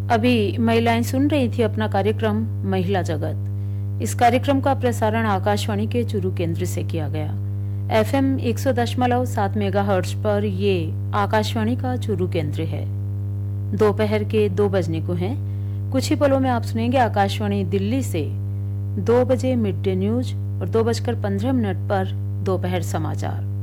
अभी महिलाएं सुन रही थी अपना कार्यक्रम महिला जगत। इस कार्यक्रम का प्रसारण आकाशवाणी के चुरू केंद्र से किया गया। एफएम 100.7 मेगाहर्ट्ज पर ये आकाशवाणी का चुरू केंद्र है। दोपहर के 2 बजने को हैं। कुछ ही पलों में आप सुनेंगे आकाशवाणी दिल्ली से 2 बजे मिड डे न्यूज और 2:15 पर दोपहर समाचार।